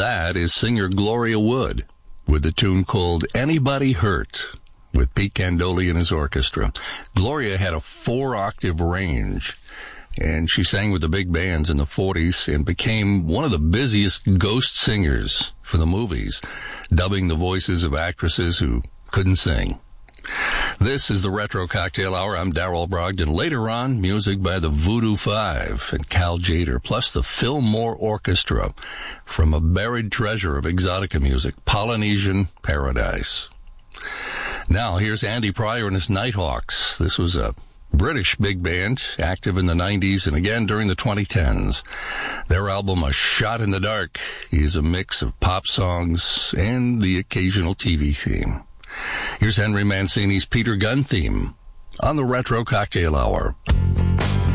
That is singer Gloria Wood with the tune called Anybody Hurt with Pete Candoli and his orchestra. Gloria had a 4-octave range, and she sang with the big bands in the 40s and became one of the busiest ghost singers for the movies, dubbing the voices of actresses who couldn't sing. This is the Retro Cocktail Hour. I'm Darrell Brogdon. Later on, music by the Voodoo Five and Cal Tjader, plus the Fillmore Orchestra from a buried treasure of exotica music, Polynesian Paradise. Now, here's Andy Pryor and his Nighthawks. This was a British big band, active in the 90s and again during the 2010s. Their album, A Shot in the Dark, is a mix of pop songs and the occasional TV theme. Here's Henry Mancini's Peter Gunn theme on the Retro Cocktail Hour.